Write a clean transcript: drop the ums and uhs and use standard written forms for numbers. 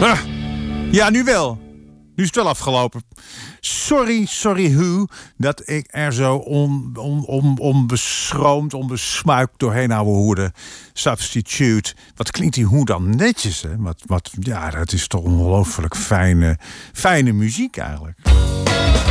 Ja, nu wel. Nu is het wel afgelopen. Sorry Hu, dat ik er zo onbeschroomd, onbesmuikt doorheen ouwe hoerde. Substitute. Wat klinkt die Hu dan netjes, hè? Ja, dat is toch ongelooflijk fijne muziek eigenlijk.